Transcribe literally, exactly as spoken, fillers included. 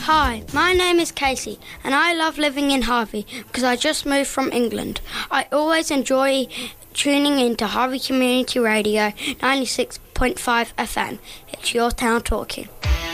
Hi, my name is Casey and I love living in Harvey because I just moved from England. I always enjoy tuning into Harvey Community Radio ninety-six point five F M. It's your town talking.